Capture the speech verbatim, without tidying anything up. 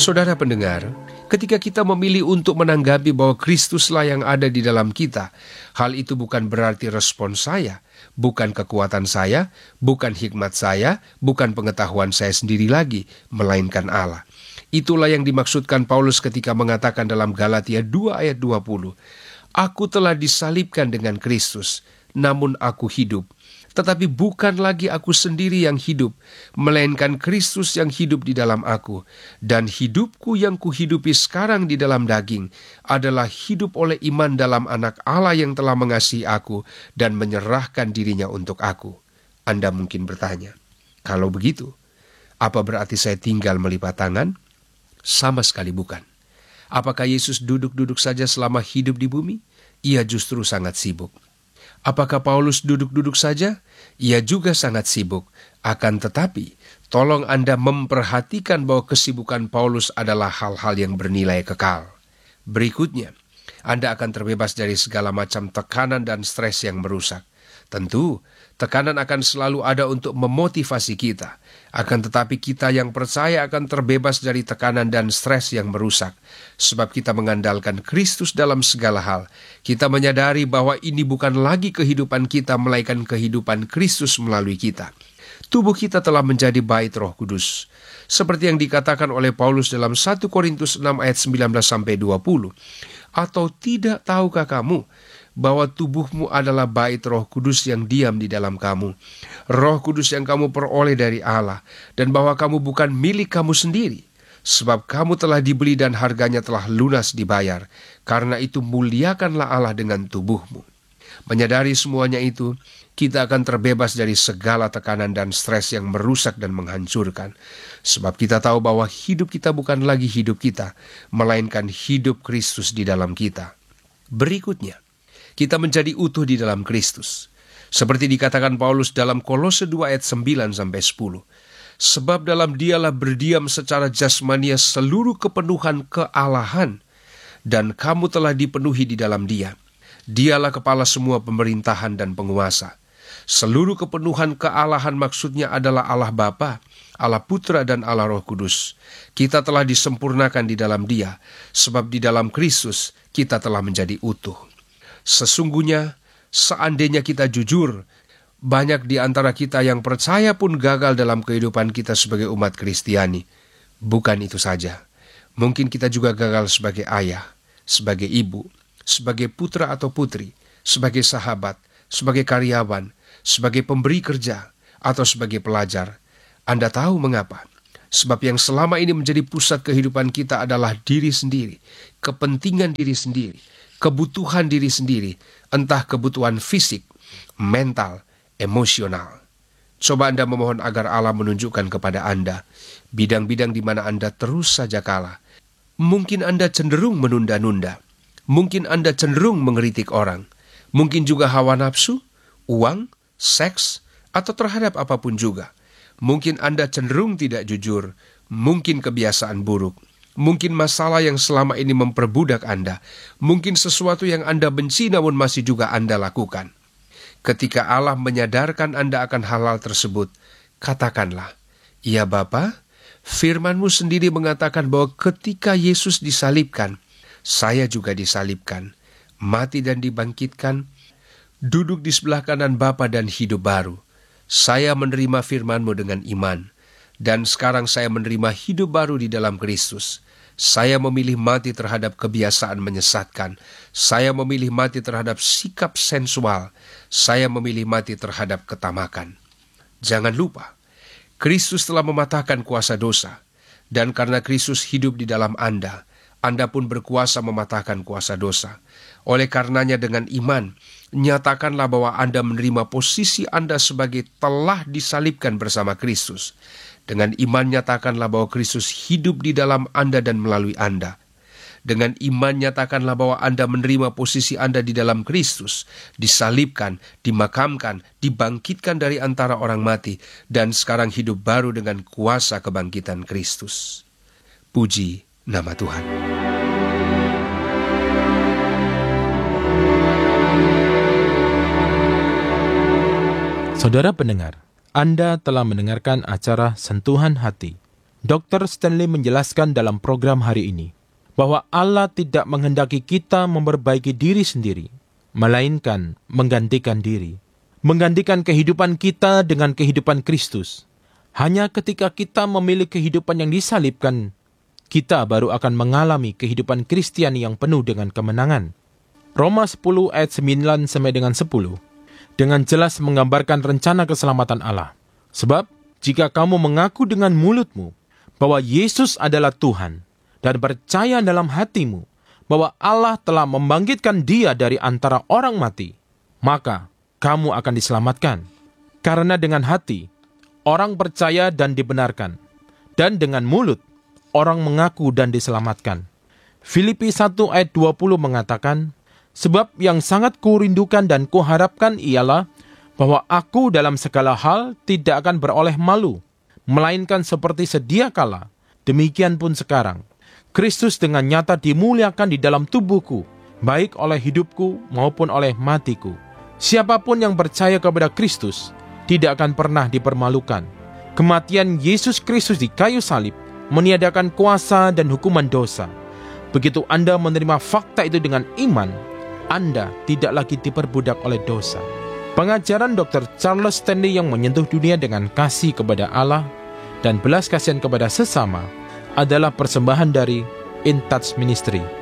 Saudara pendengar, ketika kita memilih untuk menanggapi bahwa Kristuslah yang ada di dalam kita, hal itu bukan berarti respon saya, bukan kekuatan saya, bukan hikmat saya, bukan pengetahuan saya sendiri lagi, melainkan Allah. Itulah yang dimaksudkan Paulus ketika mengatakan dalam Galatia dua ayat dua puluh, "Aku telah disalibkan dengan Kristus, namun aku hidup. Tetapi bukan lagi aku sendiri yang hidup, melainkan Kristus yang hidup di dalam aku. Dan hidupku yang kuhidupi sekarang di dalam daging adalah hidup oleh iman dalam Anak Allah yang telah mengasihi aku dan menyerahkan dirinya untuk aku." Anda mungkin bertanya, kalau begitu, apa berarti saya tinggal melipat tangan? Sama sekali bukan. Apakah Yesus duduk-duduk saja selama hidup di bumi? Ia justru sangat sibuk. Apakah Paulus duduk-duduk saja? Ia juga sangat sibuk. Akan tetapi, tolong Anda memperhatikan bahwa kesibukan Paulus adalah hal-hal yang bernilai kekal. Berikutnya, Anda akan terbebas dari segala macam tekanan dan stres yang merusak. Tentu, tekanan akan selalu ada untuk memotivasi kita. Akan tetapi kita yang percaya akan terbebas dari tekanan dan stres yang merusak. Sebab kita mengandalkan Kristus dalam segala hal. Kita menyadari bahwa ini bukan lagi kehidupan kita, melainkan kehidupan Kristus melalui kita. Tubuh kita telah menjadi bait Roh Kudus. Seperti yang dikatakan oleh Paulus dalam satu Korintus enam ayat sembilan belas sampai dua puluh. Atau tidak tahukah kamu bahwa tubuhmu adalah bait Roh Kudus yang diam di dalam kamu, Roh Kudus yang kamu peroleh dari Allah, dan bahwa kamu bukan milik kamu sendiri, sebab kamu telah dibeli dan harganya telah lunas dibayar. Karena itu muliakanlah Allah dengan tubuhmu. Menyadari semuanya itu, kita akan terbebas dari segala tekanan dan stres yang merusak dan menghancurkan. Sebab kita tahu bahwa hidup kita bukan lagi hidup kita, melainkan hidup Kristus di dalam kita. Berikutnya, kita menjadi utuh di dalam Kristus. Seperti dikatakan Paulus dalam Kolose dua ayat sembilan sampai sepuluh. Sebab dalam Dialah berdiam secara jasmania seluruh kepenuhan kealahan, dan kamu telah dipenuhi di dalam Dia. Dialah kepala semua pemerintahan dan penguasa. Seluruh kepenuhan kealahan maksudnya adalah Allah Bapa, Allah Putra dan Allah Roh Kudus. Kita telah disempurnakan di dalam Dia, sebab di dalam Kristus kita telah menjadi utuh. Sesungguhnya, seandainya kita jujur, banyak di antara kita yang percaya pun gagal dalam kehidupan kita sebagai umat Kristiani. Bukan itu saja, mungkin kita juga gagal sebagai ayah, sebagai ibu, sebagai putra atau putri, sebagai sahabat, sebagai karyawan, sebagai pemberi kerja, atau sebagai pelajar. Anda tahu mengapa? Sebab yang selama ini menjadi pusat kehidupan kita adalah diri sendiri, kepentingan diri sendiri, kebutuhan diri sendiri, entah kebutuhan fisik, mental, emosional. Coba Anda memohon agar Allah menunjukkan kepada Anda bidang-bidang di mana Anda terus saja kalah. Mungkin Anda cenderung menunda-nunda. Mungkin Anda cenderung mengkritik orang. Mungkin juga hawa nafsu, uang, seks, atau terhadap apapun juga. Mungkin Anda cenderung tidak jujur. Mungkin kebiasaan buruk. Mungkin masalah yang selama ini memperbudak Anda. Mungkin sesuatu yang Anda benci namun masih juga Anda lakukan. Ketika Allah menyadarkan Anda akan hal-hal tersebut, katakanlah, "Ya Bapa, firman-Mu sendiri mengatakan bahwa ketika Yesus disalibkan, saya juga disalibkan, mati dan dibangkitkan, duduk di sebelah kanan Bapa dan hidup baru. Saya menerima firman-Mu dengan iman. Dan sekarang saya menerima hidup baru di dalam Kristus. Saya memilih mati terhadap kebiasaan menyesatkan. Saya memilih mati terhadap sikap sensual. Saya memilih mati terhadap ketamakan." Jangan lupa, Kristus telah mematahkan kuasa dosa. Dan karena Kristus hidup di dalam Anda, Anda pun berkuasa mematahkan kuasa dosa. Oleh karenanya dengan iman, nyatakanlah bahwa Anda menerima posisi Anda sebagai telah disalibkan bersama Kristus. Dengan iman nyatakanlah bahwa Kristus hidup di dalam Anda dan melalui Anda. Dengan iman nyatakanlah bahwa Anda menerima posisi Anda di dalam Kristus, disalibkan, dimakamkan, dibangkitkan dari antara orang mati, dan sekarang hidup baru dengan kuasa kebangkitan Kristus. Puji nama Tuhan. Saudara pendengar, Anda telah mendengarkan acara Sentuhan Hati. dokter Stanley menjelaskan dalam program hari ini bahwa Allah tidak menghendaki kita memperbaiki diri sendiri, melainkan menggantikan diri. Menggantikan kehidupan kita dengan kehidupan Kristus. Hanya ketika kita memilih kehidupan yang disalibkan, kita baru akan mengalami kehidupan Kristiani yang penuh dengan kemenangan. Roma sepuluh ayat sembilan sampai dengan sepuluh dengan jelas menggambarkan rencana keselamatan Allah. Sebab, jika kamu mengaku dengan mulutmu bahwa Yesus adalah Tuhan, dan percaya dalam hatimu bahwa Allah telah membangkitkan Dia dari antara orang mati, maka kamu akan diselamatkan. Karena dengan hati, orang percaya dan dibenarkan, dan dengan mulut, orang mengaku dan diselamatkan. Filipi satu ayat dua puluh mengatakan, sebab yang sangat kurindukan dan kuharapkan ialah bahwa aku dalam segala hal tidak akan beroleh malu, melainkan seperti sedia kala, demikian pun sekarang. Kristus dengan nyata dimuliakan di dalam tubuhku, baik oleh hidupku maupun oleh matiku. Siapapun yang percaya kepada Kristus tidak akan pernah dipermalukan. Kematian Yesus Kristus di kayu salib meniadakan kuasa dan hukuman dosa. Begitu Anda menerima fakta itu dengan iman, Anda tidak lagi diperbudak oleh dosa. Pengajaran dokter Charles Stanley yang menyentuh dunia dengan kasih kepada Allah dan belas kasihan kepada sesama adalah persembahan dari In Touch Ministry.